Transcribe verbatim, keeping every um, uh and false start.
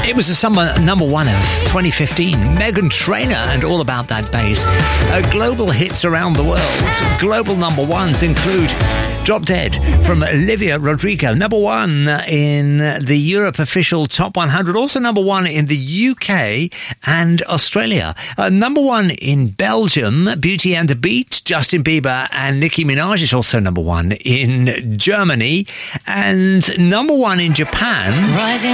It was the summer number one of twenty fifteen. Meghan Trainor and All About That Bass. Uh, global hits around the world. Global number ones include Drop Dead from Olivia Rodrigo. Number one in the Europe official top one hundred. Also number one in the U K and Australia. Uh, number one in Belgium, Beauty and the Beat. Justin Bieber and Nicki Minaj is also number one in Germany. And number one in Japan. Rising